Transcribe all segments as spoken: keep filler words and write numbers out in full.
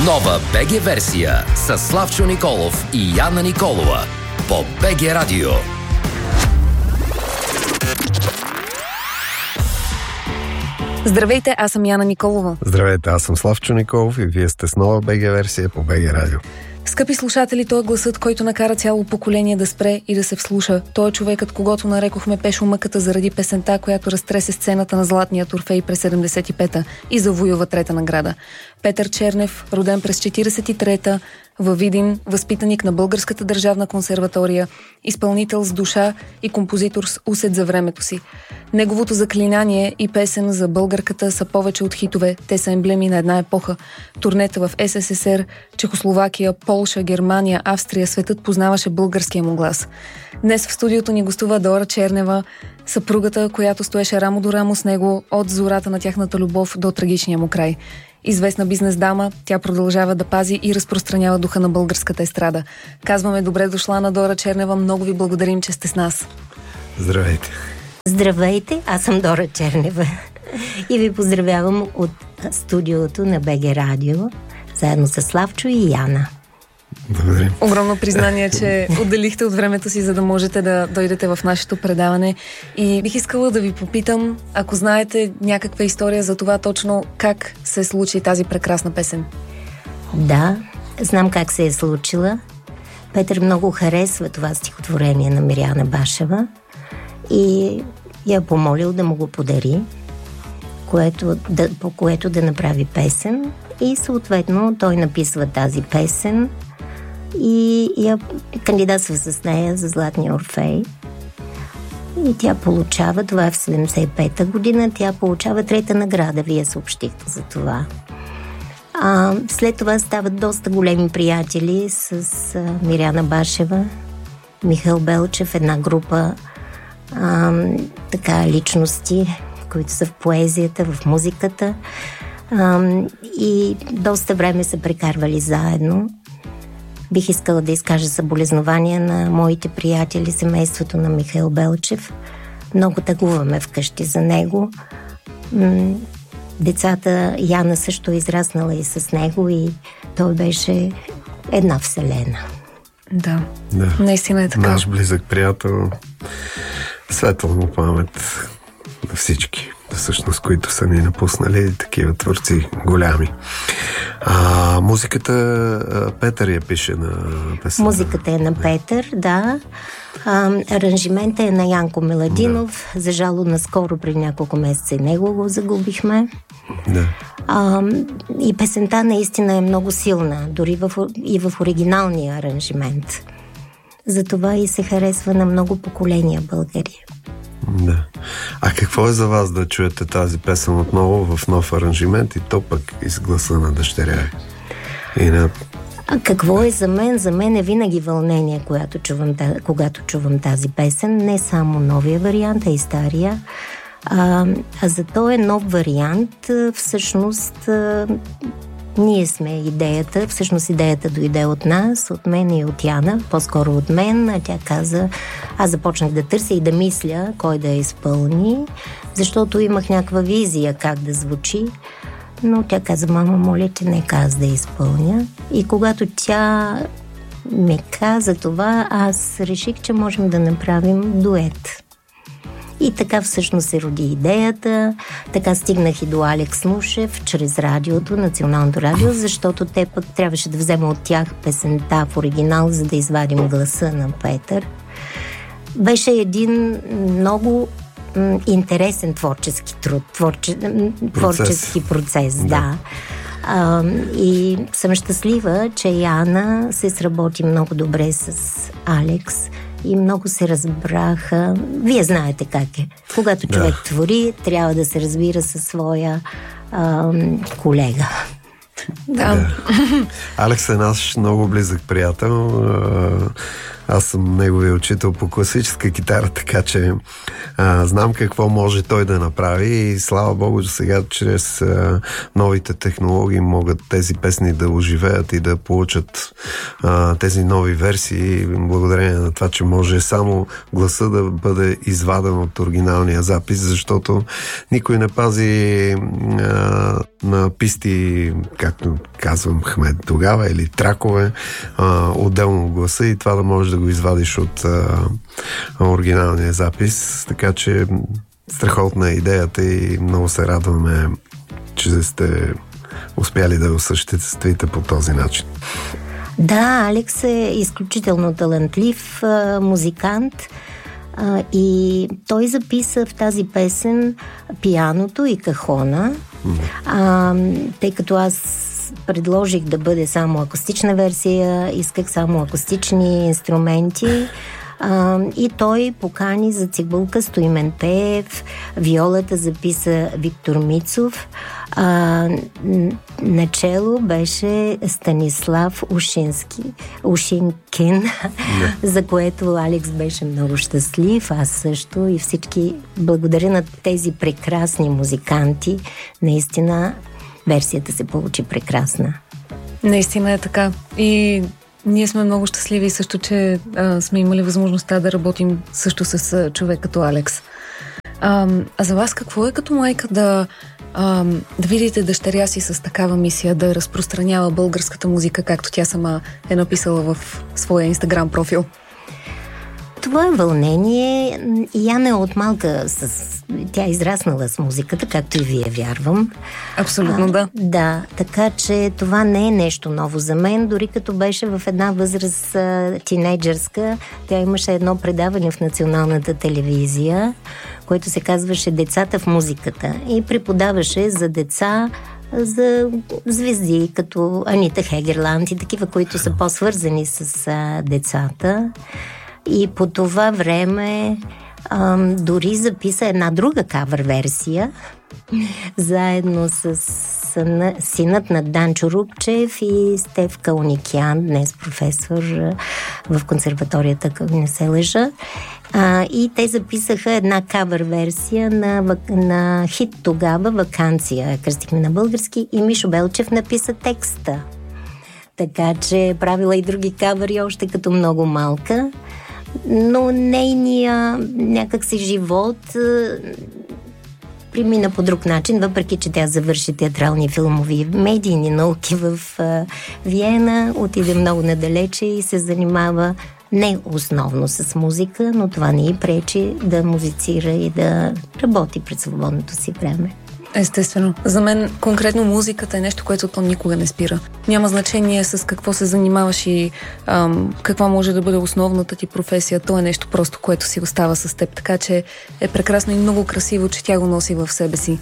Нова БГ версия с Славчо Николов и Яна Николова по БГ Радио. Здравейте, аз съм Яна Николова. Здравейте, аз съм Славчо Николов и вие сте с нова БГ версия по БГ Радио. Скъпи слушатели, той е гласът, който накара цяло поколение да спре и да се вслуша. Той е човекът, когото нарекохме Пешо Мъката заради песента, която разтресе сцената на Златния Орфей през седемдесет и пета и завоюва трета награда. Петър Чернев, роден през четиридесет и трета, във Видин, възпитаник на Българската държавна консерватория, изпълнител с душа и композитор с усет за времето си. Неговото заклинание и песен за българката са повече от хитове. Те са емблеми на една епоха. Турнета в Ес Ес Ес Ер, Чехословакия, Полша, Германия, Австрия, светът познаваше българския му глас. Днес в студиото ни гостува Дора Чернева, съпругата, която стоеше рамо до рамо с него от зората на тяхната любов до трагичния му край. Известна бизнес дама, тя продължава да пази и разпространява духа на българската естрада. Казваме добре дошла на Дора Чернева. Много ви благодарим, че сте с нас. Здравейте. Здравейте, аз съм Дора Чернева и ви поздравявам от студиото на БГ Радио, заедно с Славчо и Яна. Благодарим. Огромно признание, че отделихте от времето си, за да можете да дойдете в нашето предаване. И бих искала да ви попитам, ако знаете някаква история за това точно как се случи тази прекрасна песен. Да, знам как се е случила. Петър много харесва това стихотворение на Мириана Башева и я помолил да му го подари, което, да, по което да направи песен. И съответно той написва тази песен и я кандидатства с нея за Златния Орфей. И тя получава, това е в седемдесет и пета година, тя получава трета награда, вие съобщихте за това. А, след това стават доста големи приятели с а, Мириана Башева, Михаил Белчев, една група а, така личности, които са в поезията, в музиката. А, и доста време са прекарвали заедно. Бих искала да изкажа съболезнования на моите приятели, семейството на Михаил Белчев. Много тъгуваме вкъщи за него. Децата, Яна също е израснала и с него и той беше една вселена. Да, да. Наистина е така. Наш близък приятел, светла му памет на всички, всъщност, които са ни напуснали, такива творци голями. А музиката Петър я пише на песен. Музиката е на Петър, да. А, аранжимента е на Янко Меладинов. Да. За жало, наскоро, преди няколко месеца и него го загубихме. Да. А, и песента наистина е много силна, дори в, и в оригиналния аранжимент. Затова и се харесва на много поколения българи. Да. А какво е за вас да чуете тази песен отново в нов аранжимент и то пък из гласа на дъщеря ви? И на... А какво е за мен? За мен е винаги вълнение, когато чувам, когато чувам тази песен. Не само новия вариант, а и стария. А, а за този нов вариант, всъщност, ние сме идеята. Всъщност идеята дойде от нас, от мен и от Яна, по-скоро от мен. А тя каза, аз започнах да търся и да мисля кой да я изпълни, защото имах някаква визия как да звучи. Но тя каза, мама, моля, че нека аз да я изпълня. И когато тя ми каза това, аз реших, че можем да направим дует. И така всъщност се роди идеята. Така стигнах и до Алекс Нушев, чрез радиото, Националното радио, защото те пък трябваше да взема от тях песента в оригинал, за да извадим гласа на Петър. Беше един много м- интересен творчески труд, творче, творчески процес, да. да. А, и съм щастлива, че Яна се сработи много добре с Алекс и много се разбраха. Вие знаете как е. Когато да. човек твори, трябва да се разбира със своя а, колега. Да. да. Алекс е наш много близък приятел. аз съм неговия учител по класическа китара, така че а, знам какво може той да направи и слава Богу, сега чрез а, новите технологии могат тези песни да оживеят и да получат а, тези нови версии, благодарение на това, че може само гласа да бъде изваден от оригиналния запис, защото никой не пази а, на писти, както казвам Хмед тогава, или тракове, а, отделно гласа и това да можеш да го извадиш от а, оригиналния запис. Така че страхотна е идеята и много се радваме, че сте успяли да осъществите по този начин. Да, Алекс е изключително талантлив а, музикант а, и той записа в тази песен пианото и кахона, а, тъй като аз предложих да бъде само акустична версия, исках само акустични инструменти. Uh, и той покани за цигулка Стоимен Пеев, виолата записа Виктор Мицов, uh, начело беше Станислав Ушински, Ушинкин, yeah. за което Алекс беше много щастлив, аз също и всички. Благодаря на тези прекрасни музиканти, наистина версията се получи прекрасна. Наистина е така. И ние сме много щастливи също, че а, сме имали възможността да работим също с а, човек като Алекс. А, а за вас какво е като майка да, а, да видите дъщеря си с такава мисия, да разпространява българската музика, както тя сама е написала в своя Инстаграм профил? Това е вълнение. Яна е от малка, с... тя е израснала с музиката, както и вие, вярвам. Абсолютно, да. А, да, така че това не е нещо ново за мен. Дори като беше в една възраст а, тинейджърска, тя имаше едно предаване в националната телевизия, което се казваше "Децата в музиката" и преподаваше за деца, за звезди, като Анита Хегерланд и такива, които са по-свързани с а, децата. И по това време ам, дори записа една друга кавър версия, заедно с съна, синът на Данчо Рупчев и Стеф Кауникян, днес професор в консерваторията, ако не се лъжа. А, и те записаха една кавър версия на, на хит тогава "Ваканция", кръстихме на български, и Мишо Белчев написа текста. Така че правила и други кавъри още като много малка. Но нейния някакси живот премина по друг начин, въпреки че тя завърши театрални, филмови, медийни науки в Виена, отиде много надалече и се занимава не основно с музика, но това не й пречи да музицира и да работи пред свободното си време. Естествено. За мен конкретно музиката е нещо, което то никога не спира. Няма значение с какво се занимаваш и ам, каква може да бъде основната ти професия. То е нещо просто, което си остава с теб. Така че е прекрасно и много красиво, че тя го носи в себе си.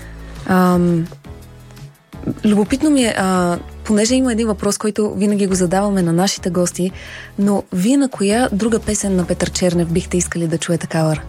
Ам, любопитно ми е, а, понеже има един въпрос, който винаги го задаваме на нашите гости, но вие на коя друга песен на Петър Чернев бихте искали да чуете кавър?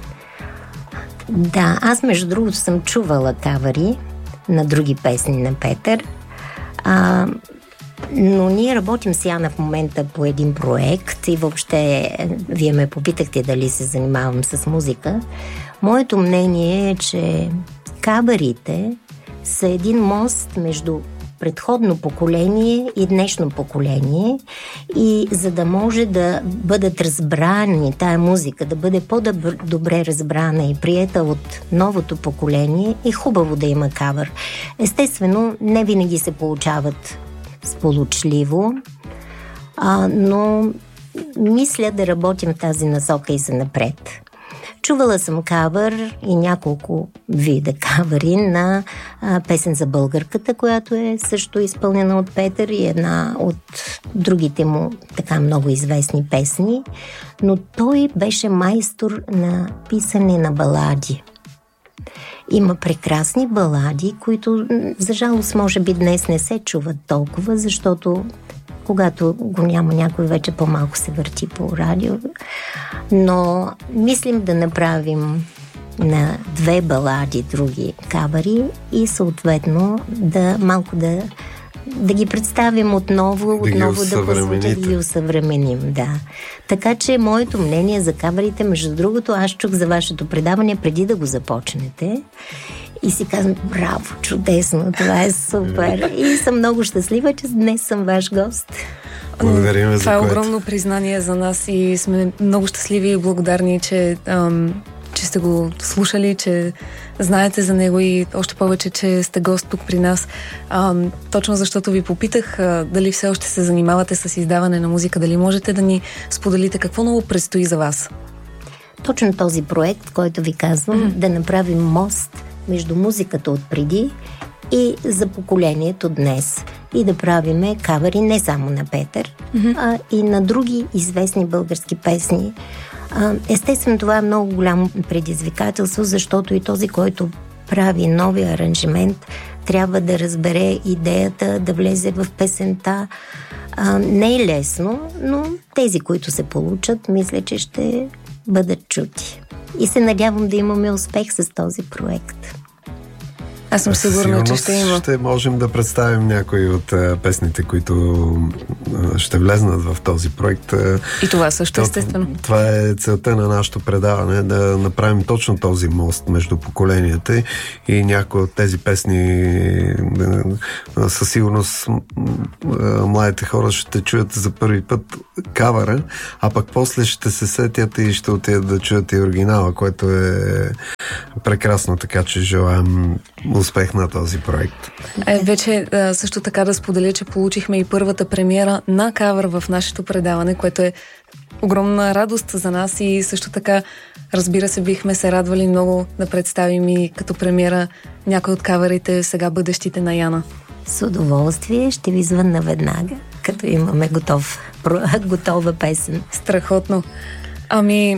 Да, аз между другото съм чувала кавъри на други песни на Петър, а, но ние работим с Яна в момента по един проект и въобще вие ме попитахте дали се занимавам с музика. Моето мнение е, че кавърите са един мост между предходно поколение и днешно поколение, и за да може да бъдат разбрани тая музика, да бъде по-добре разбрана и приета от новото поколение, е хубаво да има кавър. Естествено, не винаги се получават сполучливо, а, но мисля да работим в тази насока и за напред. Чувала съм кавър и няколко вида кавъри на а, песен за българката, която е също изпълнена от Петър, и една от другите му така много известни песни, но той беше майстор на писане на балади. Има прекрасни балади, които за жалост може би днес не се чуват толкова, защото когато го няма някой, вече по-малко се върти по радио. Но мислим да направим на две балади други кавъри и съответно да малко да да ги представим отново, да отново да позвучат, да ги усъвременим, да. Така че моето мнение за каварите, между другото, аз чух за вашето предаване преди да го започнете и си казвам, браво, чудесно, това е супер. И съм много щастлива, че днес съм ваш гост. Благодарим за това е което. огромно признание за нас и сме много щастливи и благодарни, че, ам, че сте го слушали, че знаете за него и още повече, че сте гост тук при нас. Ам, точно защото ви попитах а, дали все още се занимавате с издаване на музика, дали можете да ни споделите какво ново предстои за вас? Точно този проект, който ви казвам, mm-hmm. да направим мост между музиката от преди и за поколението днес. И да правиме кавери не само на Петър, mm-hmm. а и на други известни български песни. Естествено, това е много голямо предизвикателство, защото и този, който прави новия аранжимент, трябва да разбере идеята, да влезе в песента. А, не е лесно, но тези, които се получат, мисля, че ще бъдат чути. И се надявам да имаме успех с този проект. Аз съм сигурна, че ще има. Ще можем да представим някои от а, песните, които а, ще влезнат в този проект. И това също, естествено. Това е целта на нашето предаване, да направим точно този мост между поколенията и някои от тези песни а, със сигурност а, младите хора ще чуят за първи път кавара, а пък после ще се сетят и ще отидат да чуят и оригинала, което е прекрасно, така че желаем успех на този проект. Е, вече също така да споделя, че получихме и първата премиера на кавър в нашето предаване, което е огромна радост за нас и също така, разбира се, бихме се радвали много да представим и като премиера някой от кавърите, сега бъдещите на Яна. С удоволствие ще ви звънна веднага, като имаме готов, готова песен. Страхотно. Ами,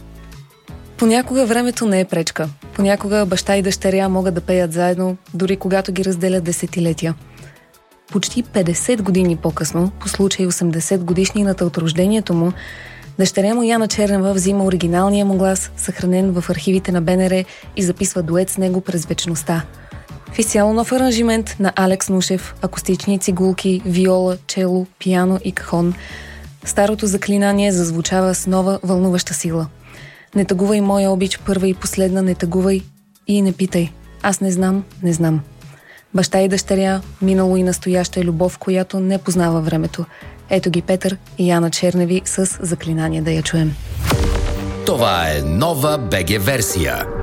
понякога времето не е пречка. Понякога баща и дъщеря могат да пеят заедно, дори когато ги разделят десетилетия. Почти петдесет години по-късно, по случай осемдесет годишнината от рождението му, дъщеря му Яна Чернева взима оригиналния му глас, съхранен в архивите на Б Н Р, и записва дует с него през вечността. В изцяло нов аранжимент на Алекс Нушев, акустични цигулки, виола, чело, пиано и кахон, старото заклинание зазвучава с нова вълнуваща сила. Не тъгувай моя обич, първа и последна, не тъгувай и не питай. Аз не знам, не знам. Баща и дъщеря, минало и настояща любов, която не познава времето. Ето ги Петър и Яна Черневи с заклинание, да я чуем. Това е нова БГ версия.